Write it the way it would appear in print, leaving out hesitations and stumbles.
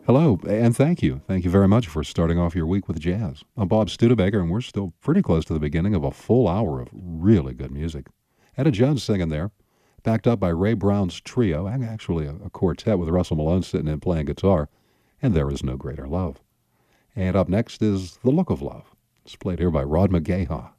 Hello, and thank you. Thank you very much for starting off your week with jazz. I'm Bob Studebaker, and we're still pretty close to the beginning of a full hour of really good music. Etta Jones singing there, backed up by Ray Brown's trio, and actually a quartet with Russell Malone sitting in playing guitar, and There Is No Greater Love. And up next is The Look of Love. It's played here by Rod McGaha.